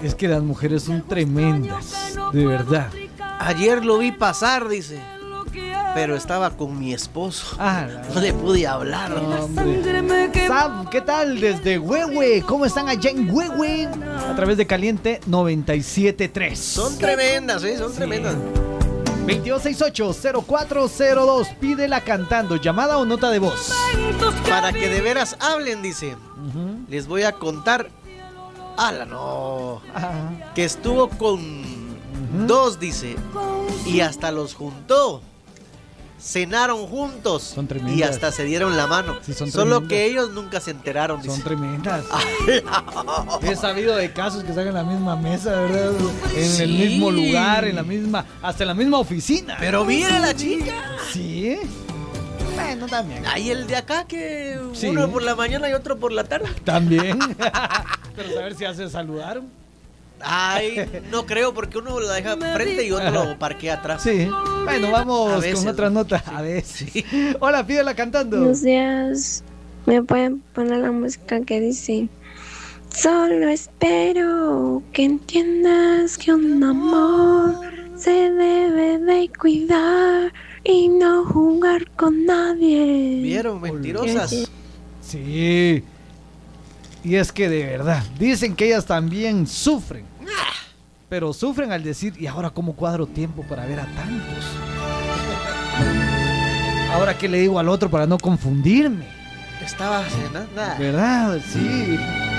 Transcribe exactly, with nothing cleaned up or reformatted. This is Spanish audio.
Es que las mujeres son tremendas, de verdad. Ayer lo vi pasar, dice, pero estaba con mi esposo. Ah, no le pude hablar. Hombre. Sam, ¿qué tal? Desde Huehue. ¿Cómo están allá en Huehue? A través de Caliente noventa y siete punto tres. Son tremendas, ¿eh? Son sí. tremendas. veintidós sesenta y ocho, cero cuatro cero dos. Pídela cantando, llamada o nota de voz. Para que de veras hablen, dice. Uh-huh. Les voy a contar. ¡Hala, no! Uh-huh. Que estuvo con uh-huh. dos, dice. Y hasta los juntó. Cenaron juntos. Son tremendas. Y hasta se dieron la mano. Sí, son Solo tremendas. que ellos nunca se enteraron, dice. Son tremendas. He sabido de casos que están en la misma mesa, ¿verdad? En sí. el mismo lugar, en la misma, hasta en la misma oficina. Pero mira la chica. Sí. Bueno, también. Hay el de acá que sí. uno por la mañana y otro por la tarde. También. Pero saber si hace saludar. Ay, no creo, porque uno lo deja frente y otro lo parquea atrás. Sí. Bueno, vamos veces, con otra nota. Sí. A ver. Sí. Hola, pídela cantando. Buenos días. ¿Me pueden poner la música que dice? Solo espero que entiendas que un amor se debe de cuidar y no jugar con nadie. ¿Vieron? Mentirosas. Sí. Y es que de verdad, dicen que ellas también sufren. Pero sufren al decir, ¿y ahora cómo cuadro tiempo para ver a tantos? ¿Ahora qué le digo al otro para no confundirme? Estaba cenando. ¿Verdad? Sí.